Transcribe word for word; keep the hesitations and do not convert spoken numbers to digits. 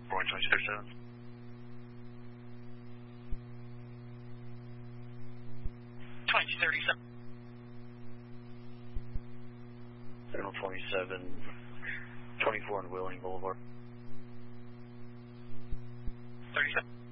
Boeing twenty thirty-seven. twenty thirty-seven. Signal twenty-seven, twenty-four on Wheeling Boulevard. thirty-seven.